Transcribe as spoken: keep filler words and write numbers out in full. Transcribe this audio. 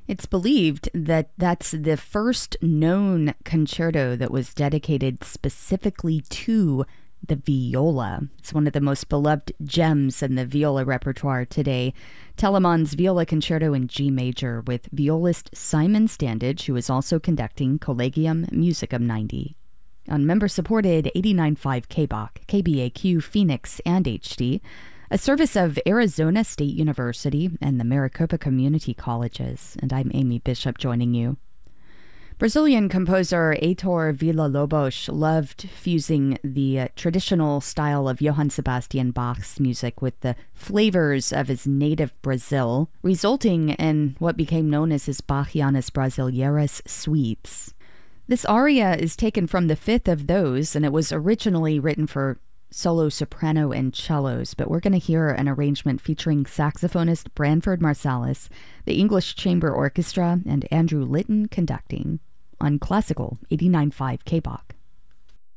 It's believed that that's the first known concerto that was dedicated specifically to the viola. It's one of the most beloved gems in the viola repertoire today. Telemann's Viola Concerto in G major with violist Simon Standage, who is also conducting Collegium Musicum ninety. On member-supported eighty-nine point five K B A Q, K B A Q, Phoenix, and H D, a service of Arizona State University and the Maricopa Community Colleges. And I'm Amy Bishop joining you. Brazilian composer Heitor Villa-Lobos loved fusing the uh, traditional style of Johann Sebastian Bach's music with the flavors of his native Brazil, resulting in what became known as his Bachianas Brasileiras suites. This aria is taken from the fifth of those, and it was originally written for solo soprano and cellos, but we're going to hear an arrangement featuring saxophonist Branford Marsalis, the English Chamber Orchestra, and Andrew Litton conducting on Classical eighty-nine point five K B A Q.